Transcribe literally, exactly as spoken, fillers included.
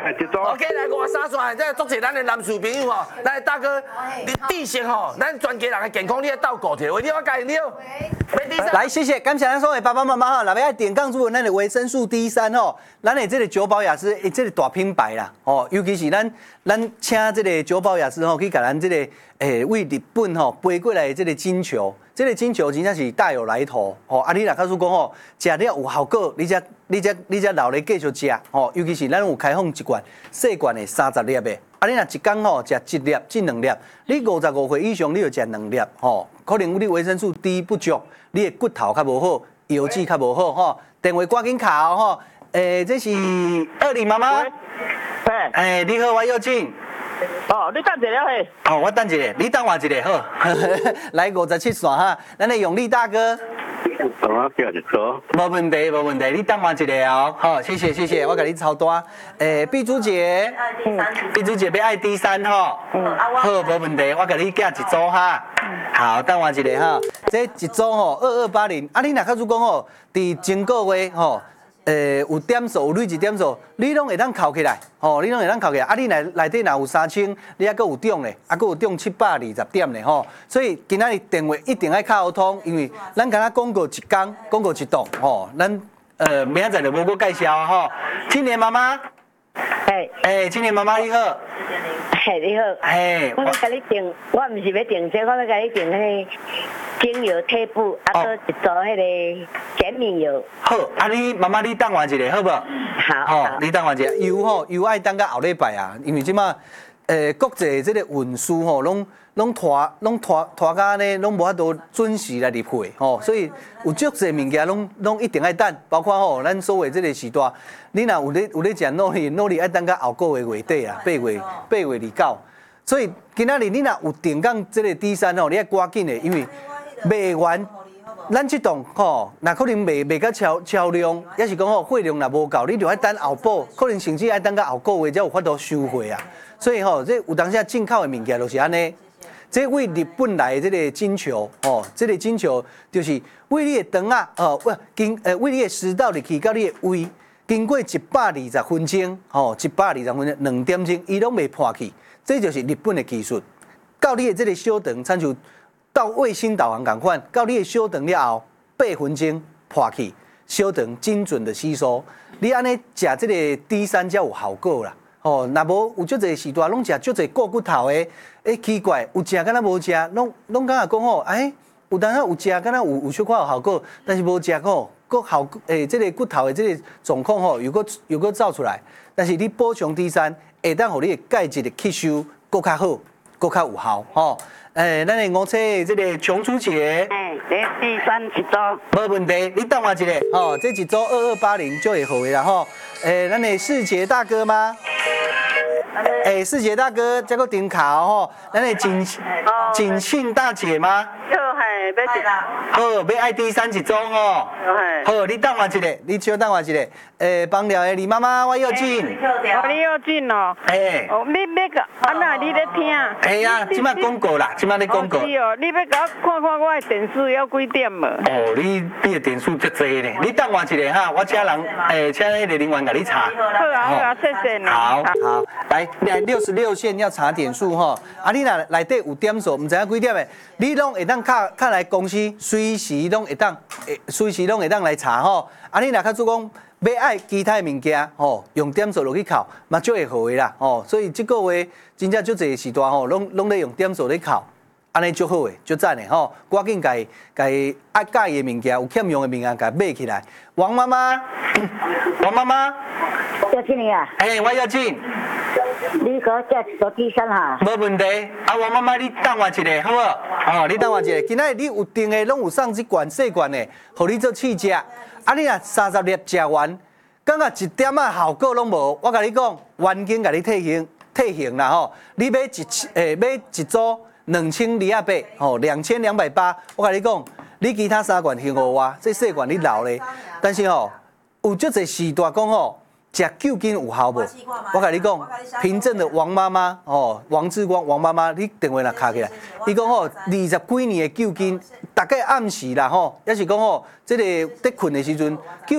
哎，这种。 OK， 来五三线，这祝贺咱的男士朋友吼，来大哥，你地形吼，咱全家人的健康，你要倒顾着，为你我介了。 来，谢谢，感谢咱所有爸爸妈妈哈，来要点杠注咱的维生素 D 三吼，咱的这个九宝雅诗，诶，这个大品牌啦，哦，尤其是咱咱请这个九宝雅诗吼，去给咱这个诶为日本吼飞过来的这个金球，这个金球真正是大有来头哦。啊，你若告诉讲吼，食了有效果，你才你才你才留咧继续食哦。尤其是咱有开放一罐细罐的三十粒的，啊，你若一工吼食一粒至两粒，你五十五岁以上你就食两粒吼，可能你维生素 D 不足。你的骨头较无好，腰子较无好吼。电话赶紧卡哦吼。诶，这是二玲妈妈。 哎， 诶，你好，我佑静。 哦，你等一下嘿。 哦，我等一下，你等我一下好。来五十七线哈，咱的永利大哥。 我叫一组。 无问题，无问题，你等我一下哦。好，谢谢谢谢，我给你抄单。诶，碧珠姐，碧珠姐要爱 D 三吼。嗯。好，无问题，我给你寄一组哈。好，等我一下哈。这一组吼二二八零，啊，你若假如讲吼，伫前个月吼。诶，有点数有累积点数，你拢会当扣起来，吼、哦，你拢会当扣起来。啊，你内内底若有三千，你还阁有中咧，啊，阁有中七百二十点咧，吼。所以今仔日电话一定要敲通，因为咱敢若广告一工，广告一档，吼，咱呃明仔载就无搁介绍吼。青年妈妈， 嘿， 诶，青年妈妈你好， 嘿你好， 嘿， 我要甲你订，我毋是要订这，我要甲你订迄精油贴布，啊，搁一组迄个减敏油。 好，啊你妈妈你等我一下，好不好？ 好， 吼、哦，你等我一下，油吼油爱等到后礼拜啊，因为即马诶国际这个运输吼，拢拢拖拢拖拖到呢，拢无法度准时来入货吼，所以有足侪物件拢拢一定爱等，包括吼咱所谓这个时段，你若有咧有咧食努力努力爱等到后个月月底啊，八月八月二九，所以今仔日你若有定讲这个 D 三吼，你爱赶紧的，因为卖完。咱这档吼，那可能卖卖到超超量，也是讲吼货量若无够，你就要等后补，可能甚至要等到后个月才有法度收货啊。所以吼，这有当时进口的物件就是安尼。这为日本来的这个金球哦，这个金球就是为你的肠啊，哦，不经呃为你的食道入去到你的胃，经过一百二十分钟，哦，一百二十分钟两点钟，伊拢未破去，这就是日本的技术。到你的这个小肠，亲像。到卫星导航共款，到你的小肠了后，八分钟破去，小肠精准的吸收。你安尼食这个 D 三才有效果啦。哦，若无有足侪时段拢食足侪过骨头的，诶奇怪，有食敢若无食，拢拢敢若讲吼，哎，有当下有食敢若有有小可有效果，但是无食吼，个效诶，这个骨头的这个状况吼，又个又个走出来。但是你补充 D 三，会当互你的钙质的吸收更较好，更较有效吼。诶，咱的五车这个琼珠姐， 哎，这第三一组， 无问题，你等我一下，吼、哦，这一组二二八零就会好的啦，吼。诶，咱的世杰大哥吗？诶，世杰大哥，这个顶卡吼，咱的锦锦庆大姐吗？ 好嘿，要一好，要爱 D 三一组吼。好，你等我一下，你稍等我一下。诶，帮了的李妈妈，我佑静。 哦，你佑静哦。 诶。 哦，你要个，啊那你咧听？ 哎呀，即摆广告啦，即摆咧广告。 是哦，你要甲我看看我的电视要几点无？ 哦，你你的电视足济呢，你等我一下哈，我请人诶，请那个人员甲你查。 好啊好啊，谢谢你。 好，好，来，来六十六线要查点数哈，啊，你若内底有点数，唔知影几点的，你拢会当卡卡来公司，随时拢会当，诶，随时拢会当来查吼。啊，你若卡做讲。要爱其他物件吼，用点数落去扣，嘛就会好的啦吼。所以这个月真正足侪时段吼，拢拢咧用点数咧扣，安尼足好诶，足赞诶吼。赶紧家家爱介意的物件，有欠用的物件，家买起来。王妈妈，王妈妈， 要紧你啊？ 哎，我要紧。 你给我借一组 D 三哈。 无问题，啊，王妈妈你等我一下，好不好？哦，你等我一下，今仔日你有订的，拢有送一罐细罐的，互你做试食。啊，你若三十粒食完，感觉一点仔效果拢无，我甲你讲，完全甲你退行退行啦吼。你买一诶买一组两千二啊八，吼两千两百八，我甲你讲，你其他三罐还互我，这四罐你留咧。但是吼，有足侪时段讲吼。食究竟有效无？我甲你讲，平镇的王妈妈哦，王志光王妈妈，你电话若卡起来，伊讲吼，二十几年的究竟，大概暗时啦吼，也是讲吼，这个在困的时阵，究